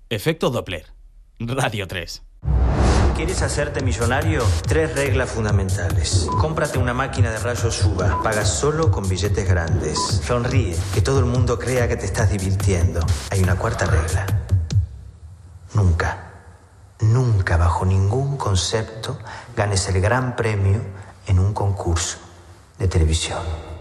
Efecto Doppler. Radio 3. ¿Quieres hacerte millonario? 3 reglas fundamentales. Cómprate una máquina de rayos UVA. Paga solo con billetes grandes. Sonríe, que todo el mundo crea que te estás divirtiendo. Hay una 4ª regla. Nunca, bajo ningún concepto, ganes el gran premio en un concurso de televisión.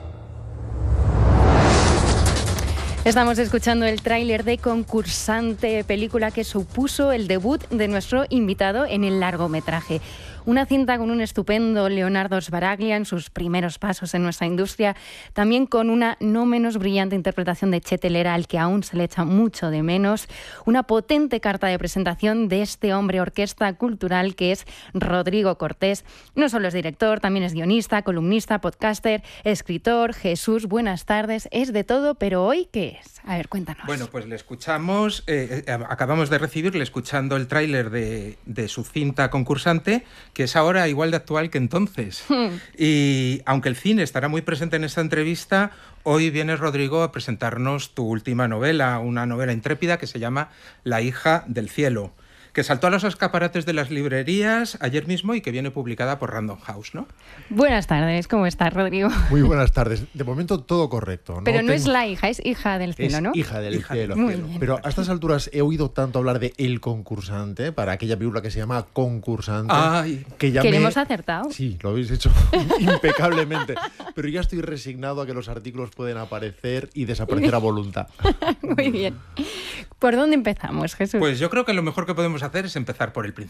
Estamos escuchando el tráiler de Concursante, película que supuso el debut de nuestro invitado en el largometraje. Una cinta con un estupendo Leonardo Sbaraglia en sus primeros pasos en nuestra industria, también con una no menos brillante interpretación de Che Telera, al que aún se le echa mucho de menos, una potente carta de presentación de este hombre orquesta cultural que es Rodrigo Cortés. No solo es director, también es guionista, columnista, podcaster, escritor. Jesús, buenas tardes. Es de todo, pero ¿hoy qué es? A ver, cuéntanos. Bueno, pues le escuchamos, acabamos de recibirle escuchando el tráiler de su cinta Concursante, que es ahora igual de actual que entonces. Y aunque el cine estará muy presente en esta entrevista, hoy viene Rodrigo a presentarnos tu última novela, una novela intrépida que se llama La hija del cielo, que saltó a los escaparates de las librerías ayer mismo y que viene publicada por Random House, ¿no? Buenas tardes, ¿cómo estás, Rodrigo? Muy buenas tardes. De momento todo correcto, ¿no? Pero no es la hija, es hija del cielo, ¿no? Hija del cielo. Muy bien. Pero a estas alturas he oído tanto hablar de El Concursante, para aquella película que se llama Concursante. Ay, que ya ¿Que le hemos acertado? Sí, lo habéis hecho impecablemente. Pero ya estoy resignado a que los artículos pueden aparecer y desaparecer a voluntad. Muy bien. ¿Por dónde empezamos, Jesús? pues yo creo que lo mejor que podemos hacer es empezar por el principio.